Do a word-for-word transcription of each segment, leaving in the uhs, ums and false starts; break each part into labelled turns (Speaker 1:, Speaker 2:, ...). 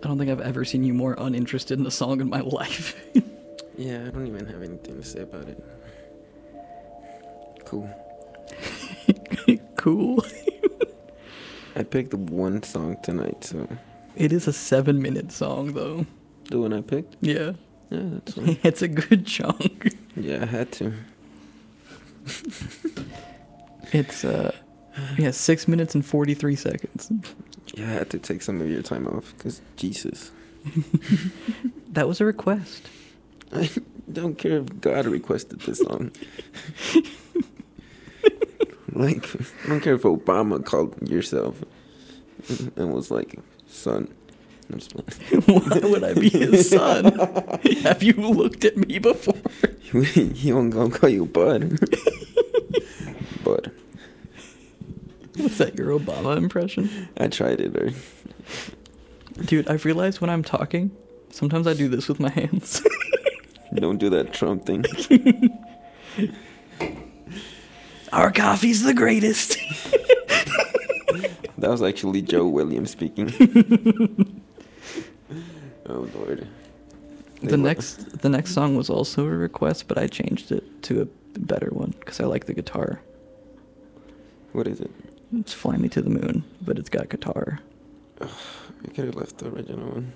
Speaker 1: don't think I've ever seen you more uninterested in a song in my life.
Speaker 2: Yeah, I don't even have anything to say about it. Cool.
Speaker 1: Cool.
Speaker 2: I picked one song tonight, so...
Speaker 1: It is a seven minute song, though.
Speaker 2: The one I picked?
Speaker 1: Yeah.
Speaker 2: Yeah, that's fine.
Speaker 1: It's a good chunk.
Speaker 2: Yeah, I had to.
Speaker 1: It's, uh... Yeah, six minutes and forty-three seconds.
Speaker 2: Yeah, I had to take some of your time off, because Jesus.
Speaker 1: That was a request.
Speaker 2: I don't care if God requested this song. Like, I don't care if Obama called yourself and was like, son. I'm just like,
Speaker 1: why would I be his son? Have you looked at me before?
Speaker 2: He won't gonna call you Bud. Bud.
Speaker 1: Was that your Obama impression?
Speaker 2: I tried it, right?
Speaker 1: Dude, I've realized when I'm talking, sometimes I do this with my hands.
Speaker 2: Don't do that Trump thing.
Speaker 1: Our coffee's the greatest.
Speaker 2: That was actually Joe Williams speaking. Oh, Lord.
Speaker 1: The next the next song was also a request, but I changed it to a better one because I like the guitar.
Speaker 2: What is it?
Speaker 1: It's Fly Me to the Moon, but it's got guitar.
Speaker 2: Ugh, I could have left the original one.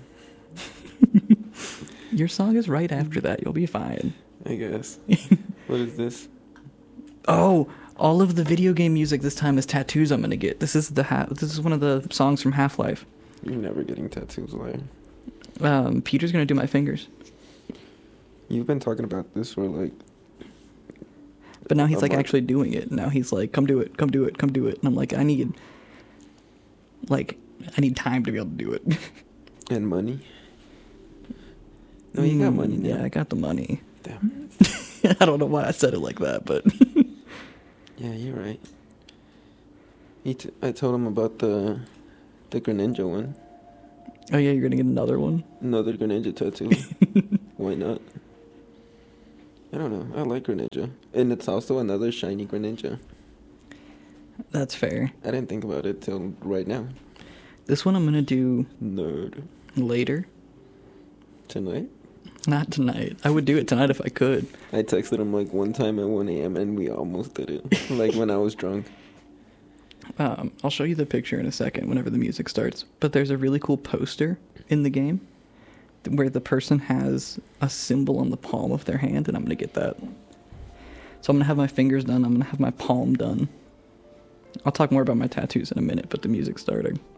Speaker 1: Your song is right after that. You'll be fine.
Speaker 2: I guess. What is this?
Speaker 1: Oh, all of the video game music this time is tattoos I'm gonna get. This is the ha- this is one of the songs from Half-Life.
Speaker 2: You're never getting tattoos, liar.
Speaker 1: Um, Peter's gonna do my fingers.
Speaker 2: You've been talking about this for like...
Speaker 1: But now he's
Speaker 2: a
Speaker 1: like
Speaker 2: month.
Speaker 1: actually doing it. Now he's like, come do it, come do it, come do it. And I'm like, I need, like, I need time to be able to do it.
Speaker 2: And money? No, you got
Speaker 1: Mm,
Speaker 2: money now.
Speaker 1: Yeah, I got the money.
Speaker 2: Damn.
Speaker 1: I don't know why I said it like that, but...
Speaker 2: Yeah, you're right. He t- I told him about the the Greninja one.
Speaker 1: Oh yeah, you're gonna get another one?
Speaker 2: Another Greninja tattoo. Why not? I don't know. I like Greninja. And it's also another shiny Greninja.
Speaker 1: That's fair.
Speaker 2: I didn't think about it till right now.
Speaker 1: This one I'm gonna do
Speaker 2: Nerd.
Speaker 1: later.
Speaker 2: Tonight?
Speaker 1: Not tonight. I would do it tonight if I could.
Speaker 2: I texted him like one time at one a.m. and we almost did it. Like when I was drunk.
Speaker 1: Um, I'll show you the picture in a second whenever the music starts. But there's a really cool poster in the game where the person has a symbol on the palm of their hand, and I'm going to get that. So I'm going to have my fingers done. I'm going to have my palm done. I'll talk more about my tattoos in a minute, but the music's starting.